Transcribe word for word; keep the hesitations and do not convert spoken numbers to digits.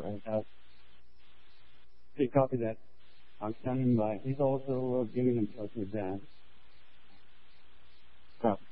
Right. Uh, please copy that. I'm standing by. He's also uh, giving himself with that. Copy.